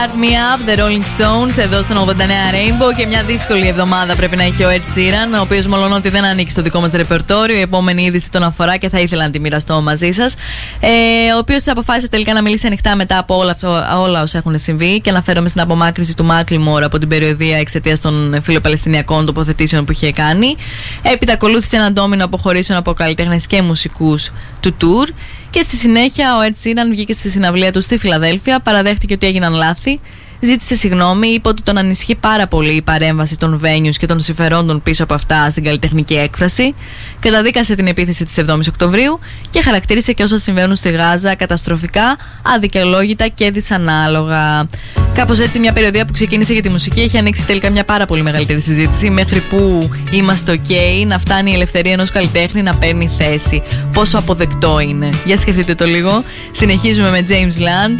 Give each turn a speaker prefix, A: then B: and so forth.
A: Start Me Up, The Rolling Stones, εδώ στον 89 Rainbow. Και μια δύσκολη εβδομάδα πρέπει να έχει ο Ed Sheeran, ο οποίος μολονότι δεν ανήκει στο δικό μας ρεπερτόριο. Η επόμενη είδηση τον αφορά και θα ήθελα να τη μοιραστώ μαζί σας. Ο οποίος αποφάσισε τελικά να μιλήσει ανοιχτά μετά από όλα όσα έχουν συμβεί, και αναφέρομαι στην απομάκρυνση του Macklemore από την περιοδεία εξαιτίας των φιλοπαλαιστινιακών τοποθετήσεων που είχε κάνει. Έπειτα ακολούθησε ένα ντόμινο αποχωρήσεων από καλλιτέχνες και μουσικούς του tour. Και στη συνέχεια ο Ed Sheeran βγήκε στη συναυλία του στη Φιλαδέλφια, παραδέχτηκε ότι έγιναν λάθη, ζήτησε συγγνώμη, είπε ότι τον ανησυχεί πάρα πολύ η παρέμβαση των venues και των συμφερόντων πίσω από αυτά στην καλλιτεχνική έκφραση, καταδίκασε την επίθεση της 7ης Οκτωβρίου και χαρακτήρισε και όσα συμβαίνουν στη Γάζα καταστροφικά, αδικαιολόγητα και δυσανάλογα. Κάπως έτσι, μια περιοδεία που ξεκίνησε για τη μουσική έχει ανοίξει τελικά μια πάρα πολύ μεγαλύτερη συζήτηση. Μέχρι που είμαστε OK να φτάνει η ελευθερία ενός καλλιτέχνη να παίρνει θέση. Πόσο αποδεκτό είναι. Για σκεφτείτε το λίγο. Συνεχίζουμε με James Land.